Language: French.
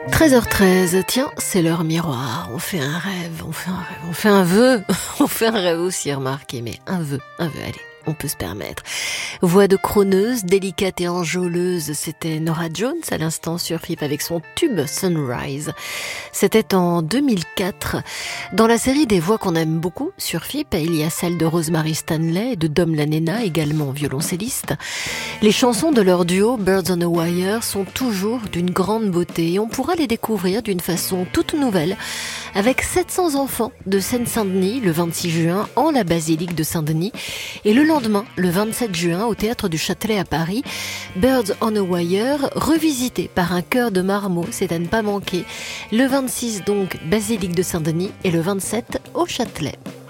13h13, tiens, c'est l'heure miroir. On fait un rêve, on fait un vœu. On fait un rêve aussi, remarquez, mais un vœu, allez. On peut se permettre. Voix de crooneuse, délicate et enjôleuse, c'était Norah Jones à l'instant sur FIP avec son tube Sunrise. C'était en 2004. Dans la série des voix qu'on aime beaucoup sur FIP, il y a celle de Rosemary Stanley et de Dom Lanena, également violoncelliste. Les chansons de leur duo Birds on a Wire sont toujours d'une grande beauté et on pourra les découvrir d'une façon toute nouvelle avec 700 enfants de Seine-Saint-Denis le 26 juin en la basilique de Saint-Denis et le lendemain, le 27 juin, au Théâtre du Châtelet à Paris, Birds on a Wire, revisité par un chœur de marmots, c'est à ne pas manquer. Le 26 donc, basilique de Saint-Denis et le 27 au Châtelet.